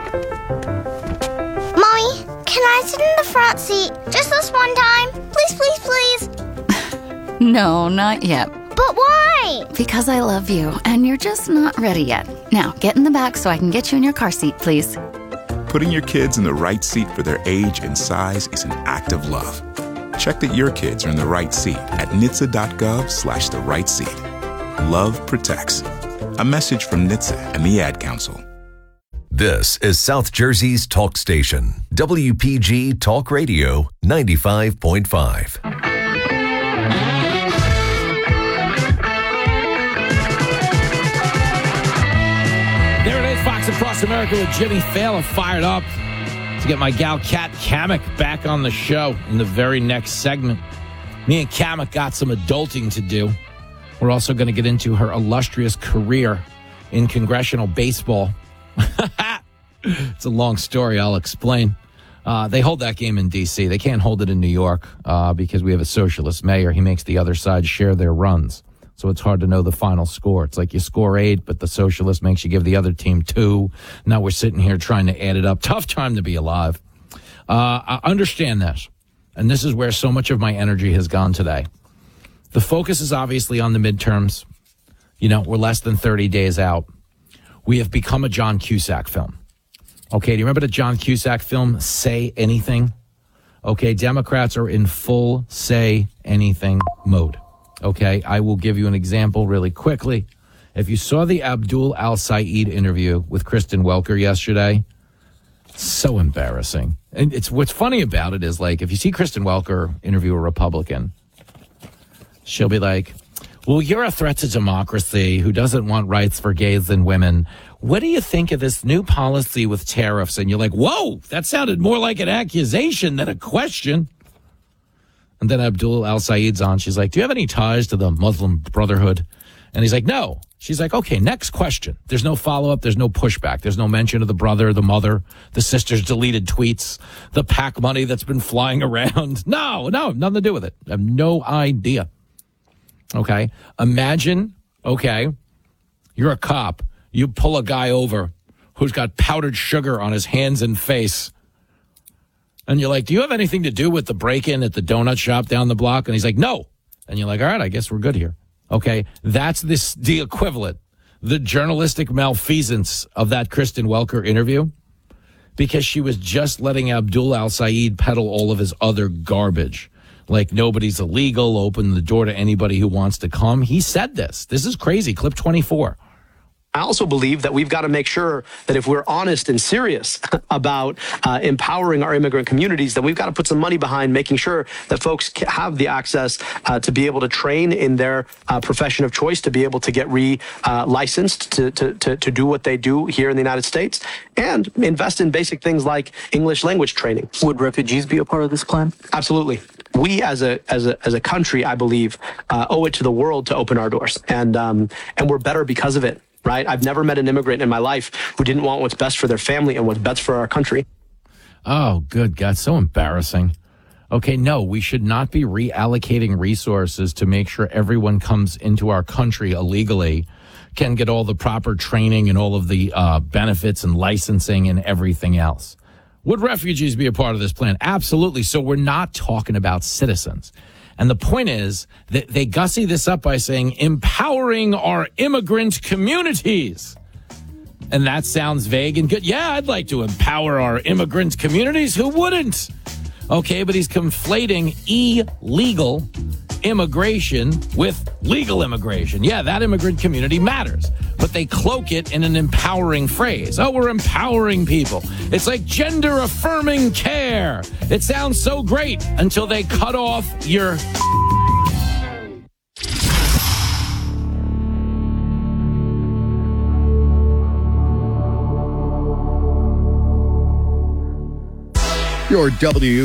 Mommy, can I sit in the front seat just this one time? Please, please, please. No, not yet. But why? Because I love you, and you're just not ready yet. Now, get in the back so I can get you in your car seat, please. Putting your kids in the right seat for their age and size is an act of love. Check that your kids are in the right seat at NHTSA.gov/the right seat. Love protects. A message from NHTSA and the Ad Council. This is South Jersey's talk station, WPG Talk Radio 95.5. There it is, Fox Across America with Jimmy Fallon fired up to get my gal Kat Kamek back on the show in the very next segment. Me and Kamek got some adulting to do. We're also going to get into her illustrious career in congressional baseball. It's a long story. I'll explain. They hold that game in D.C. They can't hold it in New York because we have a socialist mayor. He makes the other side share their runs. So it's hard to know the final score. It's like you score 8, but the socialist makes you give the other team 2. Now we're sitting here trying to add it up. Tough time to be alive. I understand this. And this is where so much of my energy has gone today. The focus is obviously on the midterms. You know, we're less than 30 days out. We have become a John Cusack film. Okay, do you remember the John Cusack film, Say Anything? Okay, Democrats are in full say anything mode. Okay, I will give you an example really quickly. If you saw the Abdul Al-Said interview with Kristen Welker yesterday, so embarrassing. And it's what's funny about it is, like, if you see Kristen Welker interview a Republican, she'll be like, well, you're a threat to democracy who doesn't want rights for gays and women. What do you think of this new policy with tariffs? And you're like, whoa, that sounded more like an accusation than a question. And then Abdul Al-Said's on. She's like, do you have any ties to the Muslim Brotherhood? And he's like, no. She's like, okay, next question. There's no follow-up. There's no pushback. There's no mention of the brother, the mother, the sister's deleted tweets, the PAC money that's been flying around. No, nothing to do with it. I have no idea. Okay, imagine, okay, you're a cop. You pull a guy over who's got powdered sugar on his hands and face. And you're like, do you have anything to do with the break-in at the donut shop down the block? And he's like, no. And you're like, all right, I guess we're good here. Okay, that's the equivalent, the journalistic malfeasance of that Kristen Welker interview, because she was just letting Abdul Al-Said peddle all of his other garbage. Like, nobody's illegal, open the door to anybody who wants to come. He said this. This is crazy. Clip 24. I also believe that we've got to make sure that if we're honest and serious about empowering our immigrant communities, that we've got to put some money behind making sure that folks have the access to be able to train in their profession of choice, to be able to get licensed to do what they do here in the United States, and invest in basic things like English language training. Would refugees be a part of this plan? Absolutely. We as a country, I believe, owe it to the world to open our doors, and we're better because of it. Right? I've never met an immigrant in my life who didn't want what's best for their family and what's best for our country. Oh, good God. So embarrassing. Okay, no, we should not be reallocating resources to make sure everyone comes into our country illegally, can get all the proper training and all of the benefits and licensing and everything else. Would refugees be a part of this plan? Absolutely. So we're not talking about citizens. And the point is that they gussy this up by saying empowering our immigrant communities. And that sounds vague and good. Yeah, I'd like to empower our immigrant communities. Who wouldn't? Okay, but he's conflating illegal immigration with legal immigration. Yeah, that immigrant community matters. But they cloak it in an empowering phrase. Oh, we're empowering people. It's like gender-affirming care. It sounds so great until they cut off your... Your